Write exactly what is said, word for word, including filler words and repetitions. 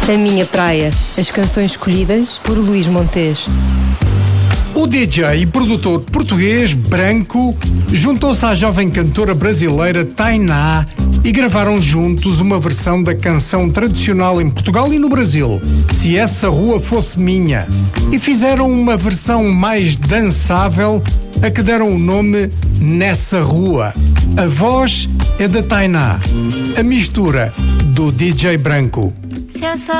A Minha Praia. As canções escolhidas por Luís Montes. O D J e produtor português Branco juntou-se à jovem cantora brasileira Tainá e gravaram juntos uma versão da canção tradicional em Portugal e no Brasil, Se Essa Rua Fosse Minha, e fizeram uma versão mais dançável a que deram o nome Nessa Rua. A voz é da Tainá, a mistura do D J Branco. Se essa